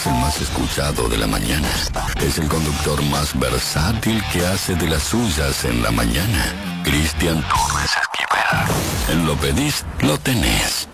es el más escuchado de la mañana. Es el conductor más versátil que hace de las suyas en la mañana. Cristian Torres Esquivel. En Lo Pedís, lo tenés.